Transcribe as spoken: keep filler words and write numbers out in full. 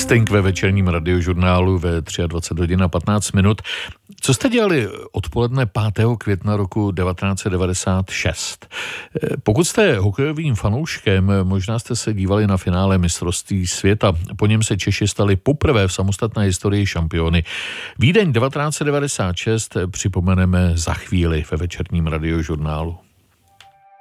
Sting ve večerním radiožurnálu ve dvacet tři hodin a patnáct minut. Co jste dělali odpoledne pátého května roku devatenáct set devadesát šest? Pokud jste hokejovým fanouškem, možná jste se dívali na finále mistrovství světa. Po něm se Češi stali poprvé v samostatné historii šampiony. Vídeň devatenáct set devadesát šest připomeneme za chvíli ve večerním radiožurnálu.